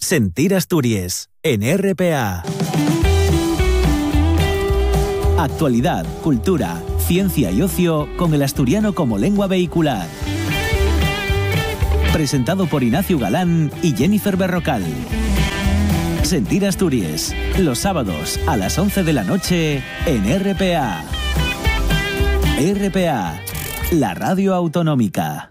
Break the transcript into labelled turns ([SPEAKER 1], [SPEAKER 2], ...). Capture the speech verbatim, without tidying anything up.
[SPEAKER 1] Sentir Asturias, en R P A. Actualidad, cultura, ciencia y ocio con el asturiano como lengua vehicular. Presentado por Ignacio Galán y Jennifer Berrocal. Sentir Asturias, los sábados a las once de la noche en R P A. R P A, la radio autonómica.